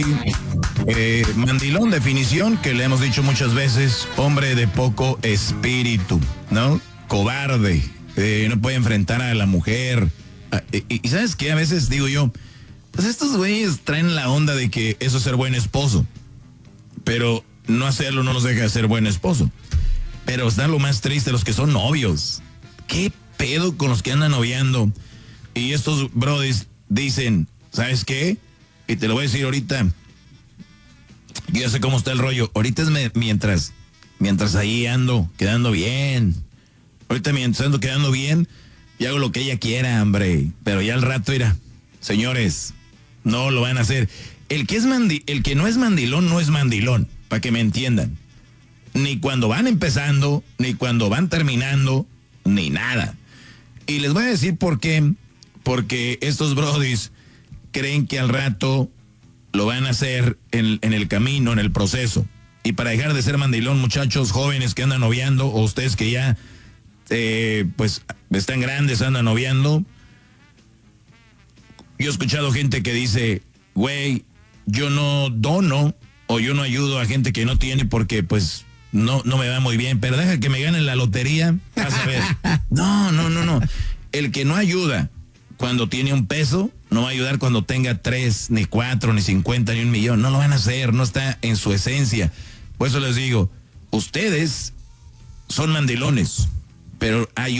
Mandilón, definición que le hemos dicho muchas veces, hombre de poco espíritu, ¿no? Cobarde, no puede enfrentar a la mujer. Y ¿sabes qué? A veces digo yo, pues estos güeyes traen la onda de que eso es ser buen esposo, pero no hacerlo no nos deja de ser buen esposo. Pero está lo más triste, los que son novios. ¿Qué pedo con los que andan noviando? Y estos brodis dicen, ¿sabes qué? Y te lo voy a decir ahorita. Yo ya sé cómo está el rollo. Ahorita es mientras ahí ando quedando bien. Ahorita mientras ando quedando bien, y hago lo que ella quiera, hombre. Pero ya al rato, mira, señores, no lo van a hacer. El que no es mandilón, no es mandilón, para que me entiendan. Ni cuando van empezando, ni cuando van terminando, ni nada. Y les voy a decir por qué. Porque estos brodis creen que al rato lo van a hacer en el camino, en el proceso. Y para dejar de ser mandilón, muchachos jóvenes que andan noviando, o ustedes que ya pues están grandes, andan noviando. Yo he escuchado gente que dice, güey, yo no dono o yo no ayudo a gente que no tiene porque pues no me va muy bien, pero deja que me gane la lotería, vas a ver. No. El que no ayuda cuando tiene un peso, no va a ayudar cuando tenga 3, ni 4, ni 50, ni 1 millón. No lo van a hacer, no está en su esencia. Por eso les digo, ustedes son mandilones, pero hay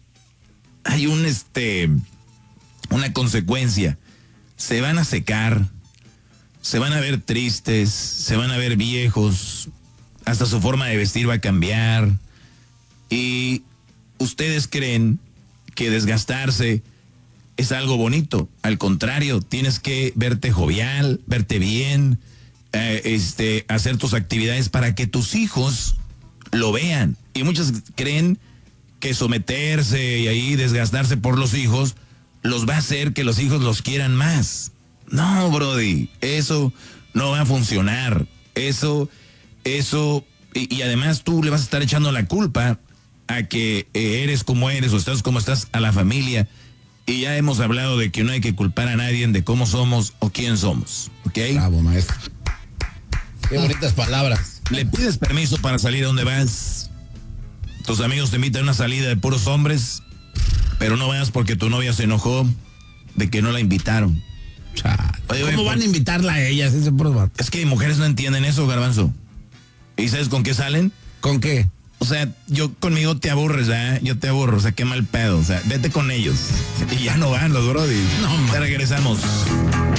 una consecuencia. Se van a secar, se van a ver tristes, se van a ver viejos, hasta su forma de vestir va a cambiar. Y ustedes creen que desgastarse es algo bonito. Al contrario, tienes que verte jovial, verte bien, hacer tus actividades para que tus hijos lo vean. Y muchos creen que someterse y ahí desgastarse por los hijos los va a hacer que los hijos los quieran más. No, brody, eso no va a funcionar. Y además tú le vas a estar echando la culpa a que eres como eres o estás como estás a la familia. Y ya hemos hablado de que no hay que culpar a nadie de cómo somos o quién somos, ¿ok? Bravo, maestro. Qué bonitas palabras. Le pides permiso para salir a donde vas. Tus amigos te invitan a una salida de puros hombres, pero no vayas porque tu novia se enojó de que no la invitaron. Oye, ¿cómo van a invitarla a ellas? Es que mujeres no entienden eso, Garbanzo. ¿Y sabes con qué salen? ¿Con qué? O sea, conmigo te aburres, ¿eh? Yo te aburro, o sea, qué mal pedo. O sea, vete con ellos. Y ya no van los brodis. No, ya regresamos.